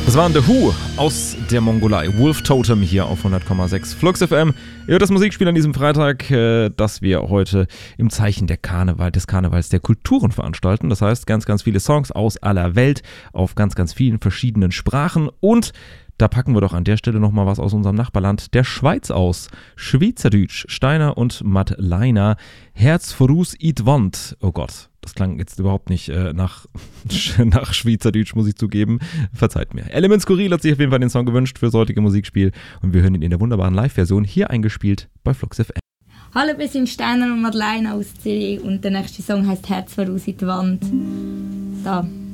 Das waren The Who aus der Mongolei. Wolf Totem hier auf 100,6 Flux FM. Ihr hört das Musikspiel an diesem Freitag, das wir heute im Zeichen des Karnevals der Kulturen veranstalten. Das heißt, ganz, ganz viele Songs aus aller Welt auf ganz, ganz vielen verschiedenen Sprachen. Und da packen wir doch an der Stelle nochmal was aus unserem Nachbarland der Schweiz aus. Schweizerdeutsch, Steiner und Matt Leiner. Herz vorus it Wand. Oh Gott. Das klang jetzt überhaupt nicht nach Schweizerdeutsch, muss ich zugeben. Verzeiht mir. Element Skurril hat sich auf jeden Fall den Song gewünscht fürs heutige Musikspiel. Und wir hören ihn in der wunderbaren Live-Version hier eingespielt bei Flux FM. Hallo, wir sind Steiner und Madeleine aus Zürich und der nächste Song heißt Herz voraus in die Wand. Da.